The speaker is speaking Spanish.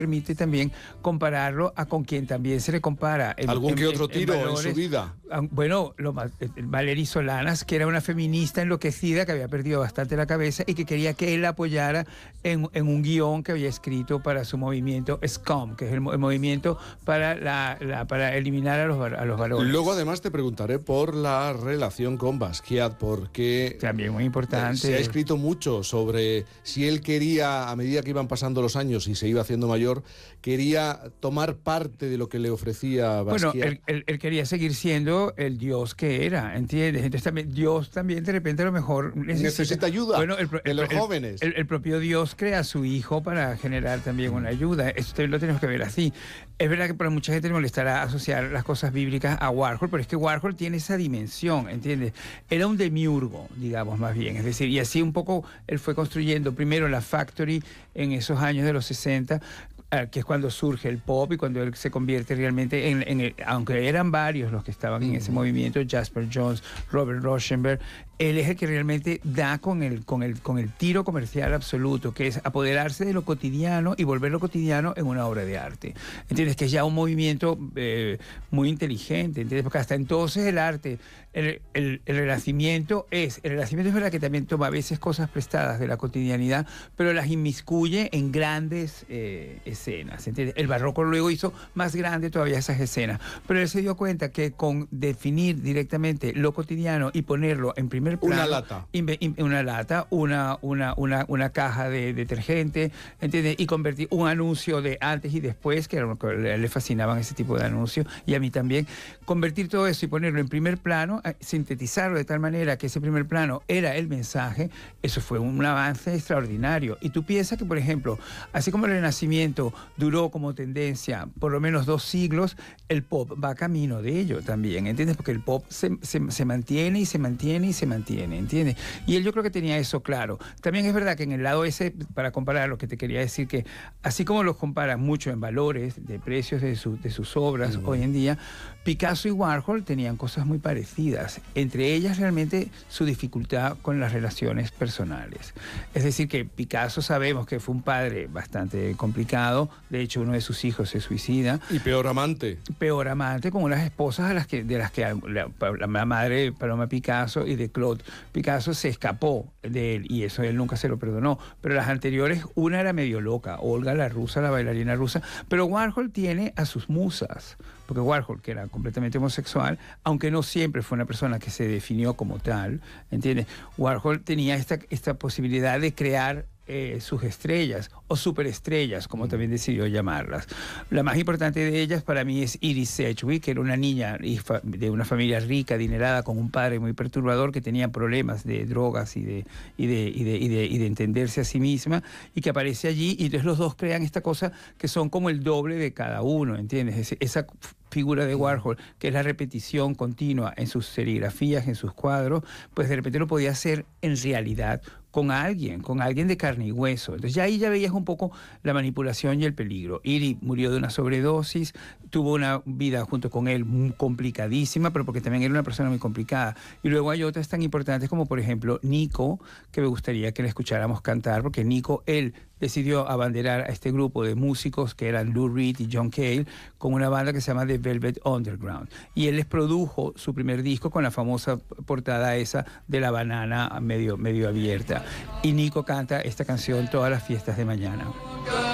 permite también compararlo a con quien también se le compara. ¿Algún que otro tiro en su vida? Bueno, Valerie Solanas, que era una feminista enloquecida que había perdido bastante la cabeza y que quería que él la apoyara en un guión que había escrito para su movimiento SCOM, que es el movimiento para eliminar a los valores. Luego, además, te preguntaré por la relación con Basquiat, porque también muy importante. Se ha escrito mucho sobre si él quería, a medida que iban pasando los años y se iba haciendo mayor, quería tomar parte de lo que le ofrecía Basquiat. Bueno, él quería seguir siendo el Dios que era, ¿entiendes? Entonces Dios también de repente a lo mejor necesita ayuda de los jóvenes. El propio Dios crea a su hijo para generar también una ayuda. Esto lo tenemos que ver así. Es verdad que para mucha gente le molestará asociar las cosas bíblicas a Warhol, pero es que Warhol tiene esa dimensión, ¿entiendes? Era un demiurgo, digamos, más bien. Es decir, y así un poco él fue construyendo primero la Factory en esos años de los 60, que es cuando surge el pop y cuando él se convierte realmente en aunque eran varios los que estaban en ese movimiento, Jasper Johns, Robert Rauschenberg, él es el que realmente da con el tiro comercial absoluto, que es apoderarse de lo cotidiano y volver lo cotidiano en una obra de arte. ¿Entiendes? Que es ya un movimiento muy inteligente, ¿entiendes? Porque hasta entonces el arte, el Renacimiento es verdad que también toma a veces cosas prestadas de la cotidianidad, pero las inmiscuye en grandes escenas, ¿entiendes? El barroco luego hizo más grande todavía esas escenas, pero él se dio cuenta que con definir directamente lo cotidiano y ponerlo en primer plano, una caja de detergente, ¿entiendes? Y convertir un anuncio de antes y después, que era lo que a él le fascinaban ese tipo de anuncios, y a mí también, convertir todo eso y ponerlo en primer plano, sintetizarlo de tal manera que ese primer plano era el mensaje, eso fue un avance extraordinario. Y tú piensas que, por ejemplo, así como el Renacimiento duró como tendencia por lo menos 2 siglos, el pop va camino de ello también, ¿entiendes? Porque el pop se mantiene y se mantiene y se mantiene, ¿entiendes? Y él yo creo que tenía eso claro. También es verdad que en el lado ese, para comparar, lo que te quería decir, que así como los comparan mucho en valores de precios de sus obras hoy en día, Picasso y Warhol tenían cosas muy parecidas, entre ellas realmente su dificultad con las relaciones personales. Es decir, que Picasso sabemos que fue un padre bastante complicado, de hecho uno de sus hijos se suicida. Y peor amante. Peor amante, con unas esposas de las que la madre Paloma Picasso y de Claude Picasso se escapó de él, y eso él nunca se lo perdonó. Pero las anteriores, una era medio loca, Olga la rusa, la bailarina rusa, pero Warhol tiene a sus musas, porque Warhol, que era completamente homosexual, aunque no siempre fue una persona que se definió como tal, ¿entiendes? Warhol tenía esta posibilidad de crear sus estrellas o superestrellas, como también decidió llamarlas. La más importante de ellas para mí es Edith Sedgwick, que era una niña de una familia rica, adinerada, con un padre muy perturbador que tenía problemas de drogas y de entenderse a sí misma, y que aparece allí, y entonces los dos crean esta cosa que son como el doble de cada uno, ¿entiendes? Esa figura de Warhol, que es la repetición continua en sus serigrafías, en sus cuadros, pues de repente lo podía hacer en realidad con alguien de carne y hueso. Entonces ahí ya veías un poco la manipulación y el peligro. Iri murió de una sobredosis, tuvo una vida junto con él muy complicadísima, pero porque también era una persona muy complicada. Y luego hay otras tan importantes como, por ejemplo, Nico, que me gustaría que le escucháramos cantar, porque Nico, él decidió abanderar a este grupo de músicos que eran Lou Reed y John Cale con una banda que se llama The Velvet Underground. Y él les produjo su primer disco con la famosa portada esa de la banana medio abierta. Y Nico canta esta canción todas las fiestas de mañana.